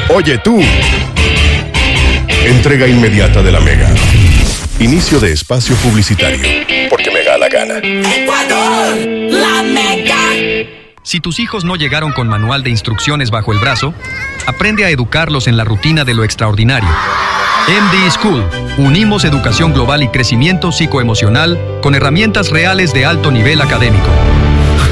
Oye tú. Entrega inmediata de la Mega. Inicio de espacio publicitario. Porque me da la gana. ¡Ecuador! ¡La Mega! Si tus hijos no llegaron con manual de instrucciones bajo el brazo, aprende a educarlos en la rutina de lo extraordinario. MD School. Unimos educación global y crecimiento psicoemocional con herramientas reales de alto nivel académico.